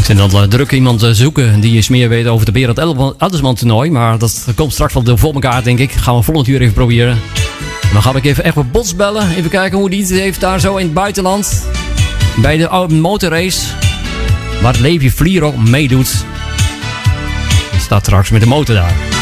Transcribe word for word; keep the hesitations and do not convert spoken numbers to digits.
Ik ben dan druk iemand zoeken die eens meer weet over de Berend Addersman toernooi. Maar dat komt straks wel voor elkaar, denk ik. Gaan we volgend uur even proberen. Dan ga ik even echt wat Bos bellen. Even kijken hoe die het heeft daar zo in het buitenland. Bij de motorrace. Waar Levi Vlierop meedoet. Hij staat straks met de motor daar.